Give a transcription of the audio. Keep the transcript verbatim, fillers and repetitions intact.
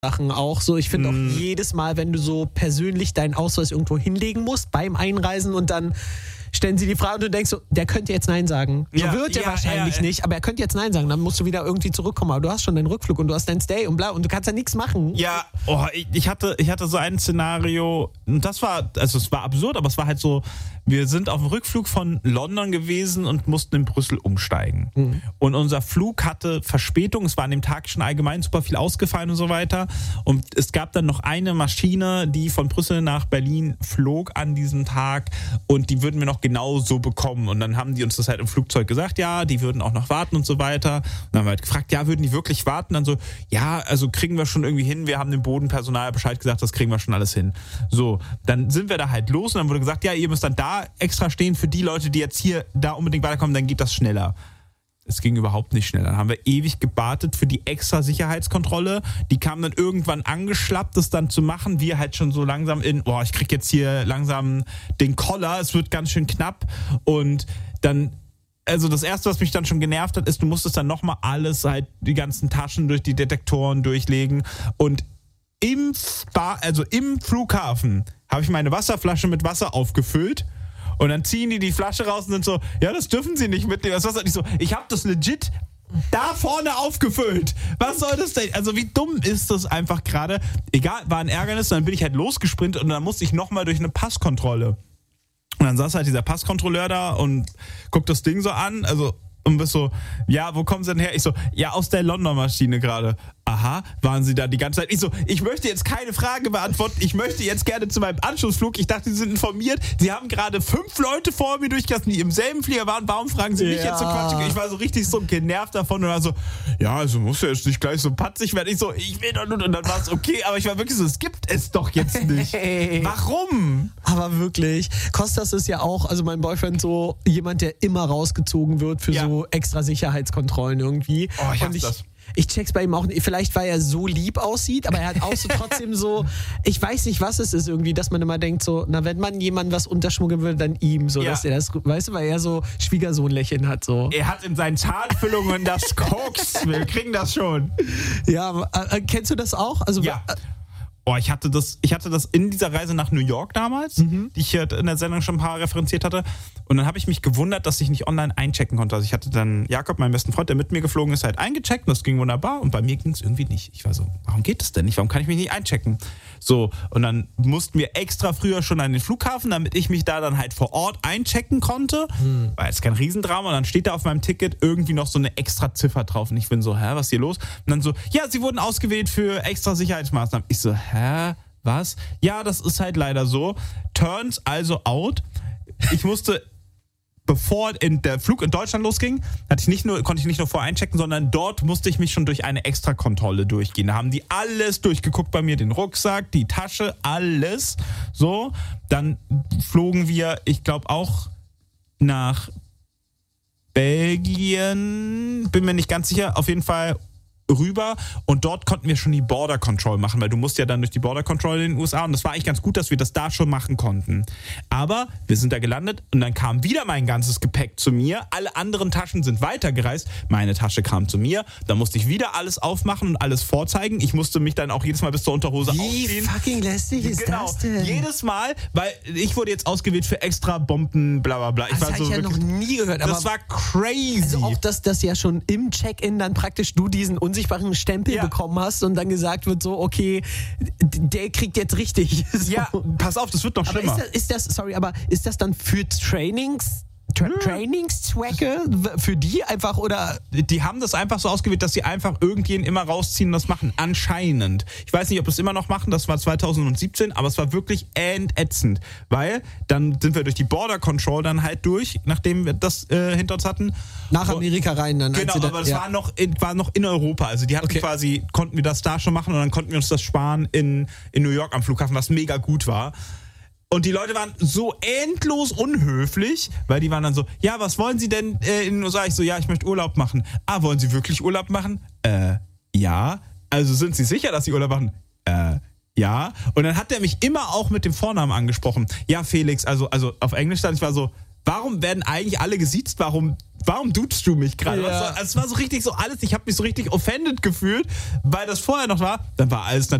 Sachen auch so. Ich finde Mm. auch jedes Mal, wenn du so persönlich deinen Ausweis irgendwo hinlegen musst beim Einreisen und dann stellen sie die Frage und du denkst so, der könnte jetzt Nein sagen. So Ja, wird er ja, wahrscheinlich ja, nicht, aber er könnte jetzt Nein sagen. Dann musst du wieder irgendwie zurückkommen. Aber du hast schon deinen Rückflug und du hast deinen Stay und bla und du kannst ja nichts machen. Ja, oh, ich, ich, hatte, ich hatte so ein Szenario, und das war, also es war absurd, aber es war halt so, wir sind auf dem Rückflug von London gewesen und mussten in Brüssel umsteigen. Mhm. Und unser Flug hatte Verspätung, es war an dem Tag schon allgemein super viel ausgefallen und so weiter. Und es gab dann noch eine Maschine, die von Brüssel nach Berlin flog an diesem Tag und die würden wir noch genau so bekommen. Und dann haben die uns das halt im Flugzeug gesagt, ja, die würden auch noch warten und so weiter. Und dann haben wir halt gefragt, ja, würden die wirklich warten? Dann so, ja, also kriegen wir schon irgendwie hin, wir haben dem Bodenpersonal Bescheid gesagt, das kriegen wir schon alles hin. So, dann sind wir da halt los und dann wurde gesagt, ja, ihr müsst dann da extra stehen für die Leute, die jetzt hier da unbedingt weiterkommen, dann geht das schneller. Es ging überhaupt nicht schnell. Dann haben wir ewig gewartet für die extra Sicherheitskontrolle. Die kam dann irgendwann angeschlappt, das dann zu machen. Wir halt schon so langsam in, boah, ich krieg jetzt hier langsam den Koller, es wird ganz schön knapp. Und dann, also das Erste, was mich dann schon genervt hat, ist, du musstest dann nochmal alles, halt die ganzen Taschen durch die Detektoren durchlegen. Und im Spa, also im Flughafen habe ich meine Wasserflasche mit Wasser aufgefüllt. Und dann ziehen die die Flasche raus und sind so, ja, das dürfen sie nicht mitnehmen. Das war nicht so, ich habe das legit da vorne aufgefüllt. Was soll das denn? Also wie dumm ist das einfach gerade? Egal, war ein Ärgernis. Dann bin ich halt losgesprintet und dann musste ich nochmal durch eine Passkontrolle. Und dann saß halt dieser Passkontrolleur da und guckt das Ding so an, also und bist so, ja, wo kommen sie denn her? Ich so, ja, aus der London-Maschine gerade. Aha, waren sie da die ganze Zeit? Ich so, ich möchte jetzt keine Frage beantworten. Ich möchte jetzt gerne zu meinem Anschlussflug. Ich dachte, sie sind informiert. Sie haben gerade fünf Leute vor mir durchgelassen, die im selben Flieger waren. Warum fragen sie mich Ja. jetzt so Quatsch? Ich war so richtig so genervt davon und war so, ja, also muss ja jetzt nicht gleich so patzig werden. Ich so, ich will doch nur. Und dann war es okay, aber ich war wirklich so, es gibt es doch jetzt nicht. Warum? Aber wirklich, Kostas ist ja auch, also mein Boyfriend, so jemand, der immer rausgezogen wird für Ja. so extra Sicherheitskontrollen irgendwie. Oh, ich Und hasse ich, das. Ich check's bei ihm auch nicht. Vielleicht, weil er so lieb aussieht, aber er hat auch so trotzdem so, ich weiß nicht, was es ist irgendwie, dass man immer denkt so, na, wenn man jemandem was unterschmuggeln würde, dann ihm so, Ja. dass er das, weißt du, weil er so Schwiegersohnlächeln hat so. Er hat in seinen Zahnfüllungen das Koks. Wir kriegen das schon. Ja, äh, äh, kennst du das auch? Also Ja. äh, Oh, ich hatte das, ich hatte das in dieser Reise nach New York damals, die ich hier in der Sendung schon ein paar referenziert hatte. Und dann habe ich mich gewundert, dass ich nicht online einchecken konnte. Also ich hatte dann Jakob, meinen besten Freund, der mit mir geflogen ist, halt eingecheckt und das ging wunderbar. Und bei mir ging es irgendwie nicht. Ich war so, warum geht das denn nicht? Warum kann ich mich nicht einchecken? So, und dann mussten wir extra früher schon an den Flughafen, damit ich mich da dann halt vor Ort einchecken konnte. Hm. War jetzt kein Riesendrama. Und dann steht da auf meinem Ticket irgendwie noch so eine extra Ziffer drauf. Und ich bin so, hä, was ist hier los? Und dann so, ja, sie wurden ausgewählt für extra Sicherheitsmaßnahmen. Ich so, hä, was? Ja, das ist halt leider so. Turns also out. Ich musste, bevor in der Flug in Deutschland losging, hatte ich nicht nur, konnte ich nicht nur vorher einchecken, sondern dort musste ich mich schon durch eine Extrakontrolle durchgehen. Da haben die alles durchgeguckt bei mir, den Rucksack, die Tasche, alles. So, dann flogen wir, ich glaube auch nach Belgien, bin mir nicht ganz sicher, auf jeden Fall rüber und dort konnten wir schon die Border Control machen, weil du musst ja dann durch die Border Control in den U S A und das war eigentlich ganz gut, dass wir das da schon machen konnten. Aber wir sind da gelandet und dann kam wieder mein ganzes Gepäck zu mir, alle anderen Taschen sind weitergereist, meine Tasche kam zu mir, dann musste ich wieder alles aufmachen und alles vorzeigen. Ich musste mich dann auch jedes Mal bis zur Unterhose wie aufziehen. fucking lästig ist Genau, das denn? jedes Mal, weil ich wurde jetzt ausgewählt für extra Bomben, bla bla bla. Ich Das war habe so ich ja noch wirklich, nie gehört. Aber das war crazy. also auch, dass das ja schon im Check-in dann praktisch du diesen unsichtbaren Stempel Ja. bekommen hast und dann gesagt wird so, okay, der kriegt jetzt richtig. So. Ja, pass auf, das wird noch Aber schlimmer. ist das, ist das, sorry, aber ist das dann für Trainings, Tra Trainingszwecke für die einfach oder? Die haben das einfach so ausgewählt, dass sie einfach irgendjemanden immer rausziehen und das machen. Anscheinend. Ich weiß nicht, ob das immer noch machen, das war zwanzig siebzehn, aber es war wirklich ätzend. Weil dann sind wir durch die Border Control dann halt durch, nachdem wir das äh, hinter uns hatten. Nach Und, Amerika rein dann. Genau, als sie aber das da, ja. war, noch in, war noch in Europa. Also die hatten Okay. quasi, konnten wir das da schon machen und dann konnten wir uns das sparen in, in New York am Flughafen, was mega gut war. Und die Leute waren so endlos unhöflich, weil die waren dann so, ja, was wollen Sie denn äh, in den U S A? Ich so, ja, ich möchte Urlaub machen. Ah, wollen Sie wirklich Urlaub machen? Äh, ja. Also sind Sie sicher, dass Sie Urlaub machen? Äh, ja. Und dann hat er mich immer auch mit dem Vornamen angesprochen. Ja, Felix, also, also auf Englisch dann, ich war so, warum werden eigentlich alle gesiezt? Warum warum duzt du mich gerade? Ja. Also, es war so richtig so alles, ich habe mich so richtig offended gefühlt, weil das vorher noch war. Dann war alles natürlich